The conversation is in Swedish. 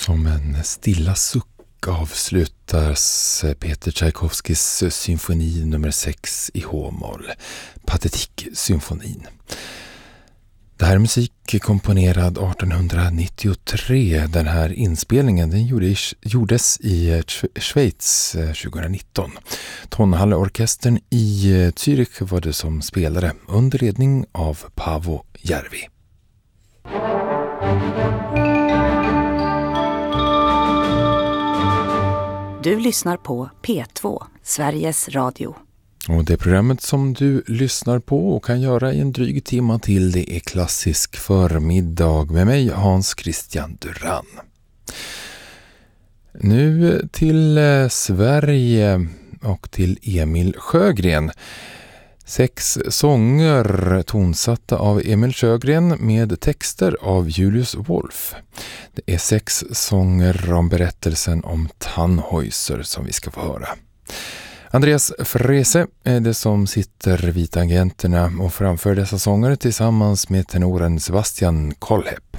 Som en stilla suck avslutas Peter Tchaikovskys symfoni nummer 6 i H-moll, Pathetique-symfonin. Det här är musik komponerad 1893. Den här inspelningen den gjordes i Schweiz 2019. Tonhalleorkestern i Zürich var det som spelade under ledning av Paavo Järvi. Du lyssnar på P2, Sveriges Radio. Och det programmet som du lyssnar på och kan göra i en dryg timme till, det är Klassisk förmiddag med mig, Hans Christian Duran. Nu till Sverige och till Emil Sjögren. 6 sånger tonsatta av Emil Sjögren med texter av Julius Wolf. Det är 6 sånger om berättelsen om Tannhäuser som vi ska få höra. Andreas Frese är det som sitter vid tangenterna och framför dessa sånger tillsammans med tenoren Sebastian Kollhepp.